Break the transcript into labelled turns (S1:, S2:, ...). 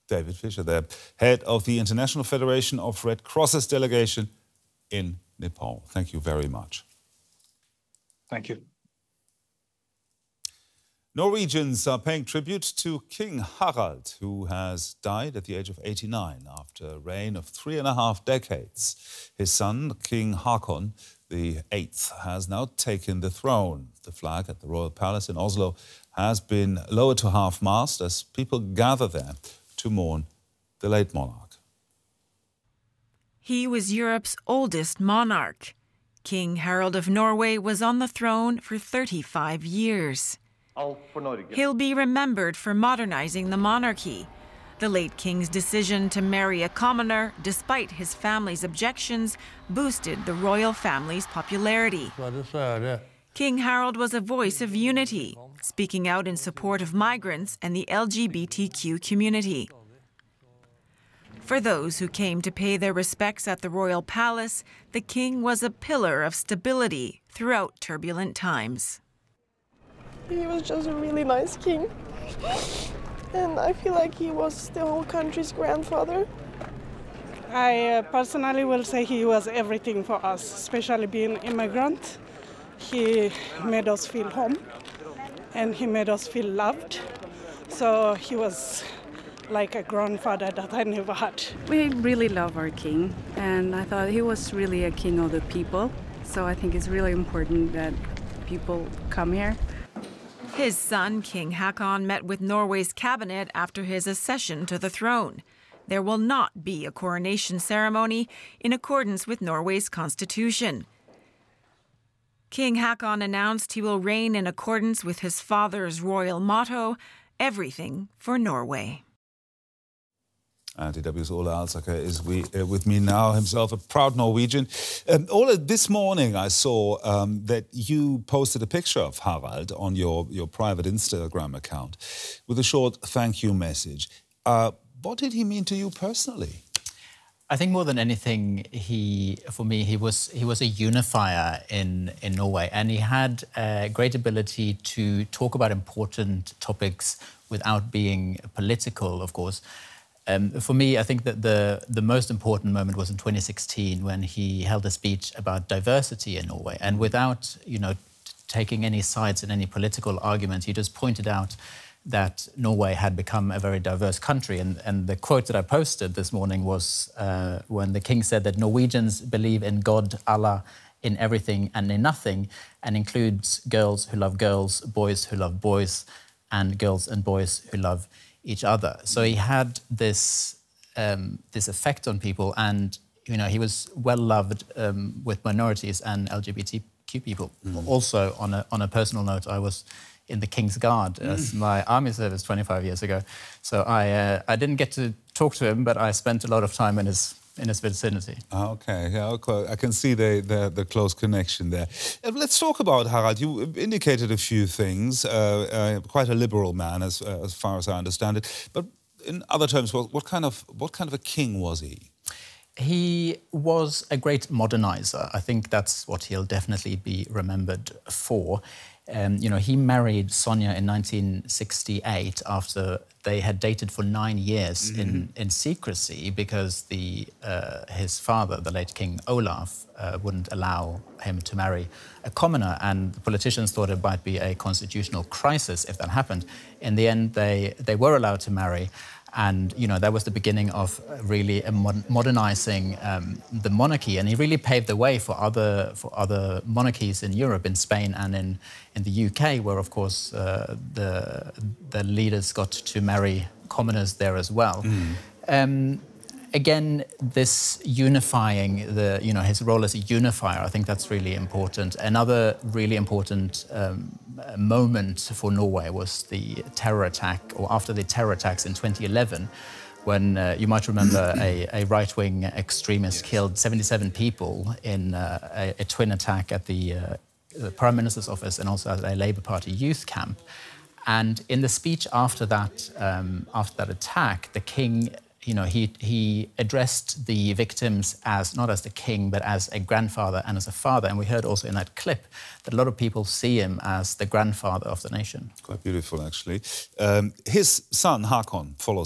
S1: David Fisher there, head of the International Federation of Red Crosses delegation in Nepal. Thank you very much.
S2: Thank you.
S1: Norwegians are paying tribute to King Harald, who has died at the age of 89 after a reign of 3.5 decades. His son, King Haakon VIII, has now taken the throne. The flag at the Royal Palace in Oslo has been lowered to half-mast as people gather there to mourn the late monarch.
S3: He was Europe's oldest monarch. King Harald of Norway was on the throne for 35 years. He'll be remembered for modernizing the monarchy. The late king's decision to marry a commoner, despite his family's objections, boosted the royal family's popularity. King Harald was a voice of unity, speaking out in support of migrants and the LGBTQ community. For those who came to pay their respects at the royal palace, the king was a pillar of stability throughout turbulent times.
S4: He was just a really nice king, and I feel like he was the whole country's grandfather.
S5: I personally will say he was everything for us, especially being immigrant. He made us feel home, and he made us feel loved. So he was like a grandfather that I never had.
S6: We really love our king, and I thought he was really a king of the people. So I think it's really important that people come here.
S3: His son, King Haakon, met with Norway's cabinet after his accession to the throne. There will not be a coronation ceremony in accordance with Norway's constitution. King Haakon announced he will reign in accordance with his father's royal motto, "Everything for Norway."
S1: DW's Ole Alsaker is with me now, himself a proud Norwegian. Ole, this morning I saw that you posted a picture of Harald on your private Instagram account with a short thank you message. What did he mean to you personally?
S7: I think more than anything, for me, he was a unifier in Norway, and he had a great ability to talk about important topics without being political, of course. For me, I think that the most important moment was in 2016 when he held a speech about diversity in Norway, and without taking any sides in any political argument, he just pointed out that Norway had become a very diverse country. And the quote that I posted this morning was when the king said that Norwegians believe in God, Allah, in everything and in nothing, and includes girls who love girls, boys who love boys, and girls and boys who love each other. So he had this effect on people, and he was well loved with minorities and LGBTQ people. Also, on a personal note, I was in the King's Guard as my army service 25 years ago. So I didn't get to talk to him, but I spent a lot of time in his vicinity.
S1: Okay, yeah, I can see the close connection there. Let's talk about Harald. You indicated a few things. Quite a liberal man, as far as I understand it. But in other terms, what kind of a king was he?
S7: He was a great modernizer. I think that's what he'll definitely be remembered for. He married Sonja in 1968 after they had dated for 9 years in secrecy because his father, the late King Olaf, wouldn't allow him to marry a commoner, and the politicians thought it might be a constitutional crisis if that happened. In the end, they were allowed to marry. And, that was the beginning of really modernizing the monarchy. And he really paved the way for other monarchies in Europe, in Spain and in the UK, where, of course, the leaders got to marry commoners there as well. Again, this unifying, his role as a unifier, I think that's really important. Another really important moment for Norway was the terror attack, or after the terror attacks in 2011, when you might remember a right-wing extremist killed 77 people in a twin attack at the Prime Minister's office and also at a Labour Party youth camp. And in the speech after that attack, the king, he addressed the victims not as the king, but as a grandfather and as a father. And we heard also in that clip that a lot of people see him as the grandfather of the nation.
S1: Quite beautiful, actually. His son, Haakon, follows